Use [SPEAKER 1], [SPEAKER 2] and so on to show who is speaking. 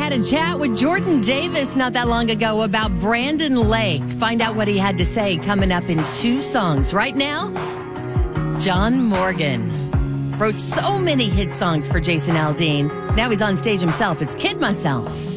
[SPEAKER 1] had a chat with Jordan Davis not that long ago about Brandon Lake. Find out what he had to say coming up in 2 songs. Right now, John Morgan wrote so many hit songs for Jason Aldean. Now he's on stage himself. It's Kid Myself.